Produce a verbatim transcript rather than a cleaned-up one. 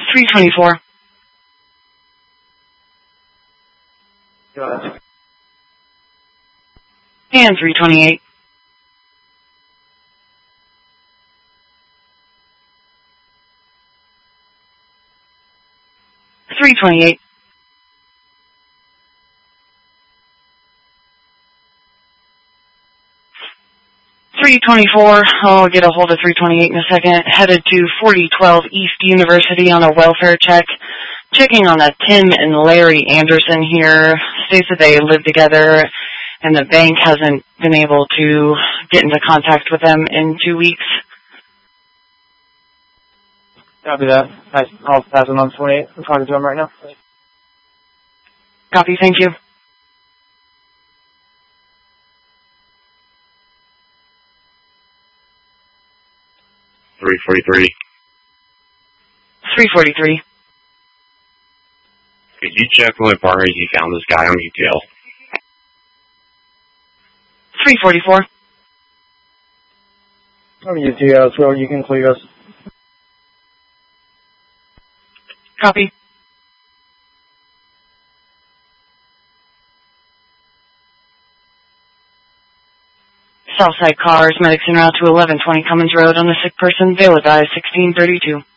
three twenty-four. Got it. And three twenty-eight. three twenty-eight. three twenty-four, I'll get a hold of three twenty-eight in a second. Headed to forty twelve East University on a welfare check. Checking on a Tim and Larry Anderson here. States that they live together and the bank hasn't been able to get into contact with them in two weeks. Copy that. I'll pass it on to twenty-eight. I'm talking to him right now. Copy, thank you. three forty-three. three forty-three. Could you check with partners you found this guy on U T L? three forty-four. I'm U T L, so you can clear us. Copy. Southside cars, medics en route to eleven twenty Cummins Road on a sick person, bail advised sixteen thirty-two.